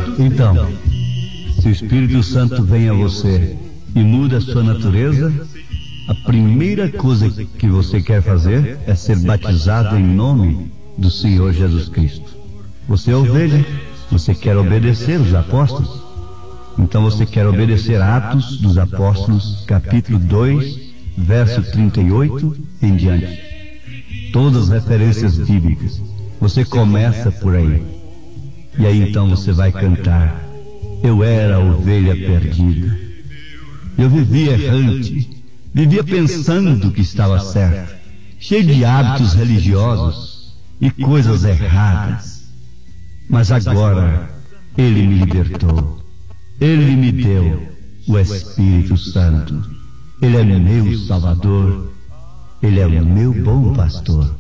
Então, se o Espírito Santo vem a você e muda a sua natureza, a primeira coisa que você quer fazer é ser batizado em nome do Senhor Jesus Cristo. Você é ovelha, você quer obedecer os apóstolos. Então você quer obedecer Atos dos Apóstolos, capítulo 2, verso 38 em diante. Todas as referências bíblicas. Você começa por aí. E aí então você vai cantar: eu era a ovelha perdida. Eu vivia errante, vivia pensando que estava certo, cheio de hábitos religiosos e coisas erradas. Mas agora Ele me libertou. Ele me deu o Espírito Santo. Ele é meu Salvador. Ele é o meu bom pastor.